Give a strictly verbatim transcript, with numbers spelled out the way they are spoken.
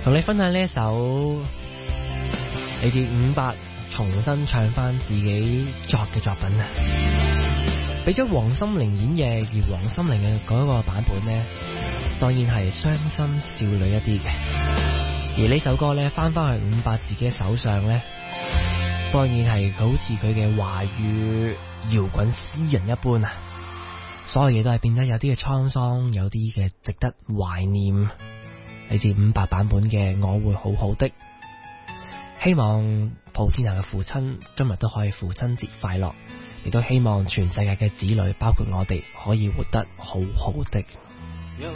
同你分享呢一首嚟自伍佰重新唱翻自己作嘅作品啊，俾咗黃心凌演繹，而黃心凌嘅嗰個版本呢，當然係傷心少女一啲嘅。而呢首歌呢，翻翻去伍佰自己手上呢，當然係好似佢嘅華語搖滾詩人一般啊，所有嘢都係變得有啲嘅滄桑，有啲嘅值得懷念。嚟自伍佰版本嘅我會好好的，希望普天下嘅父親今日都可以父親節快樂，亦都希望全世界嘅子女包括我哋可以活得好好的。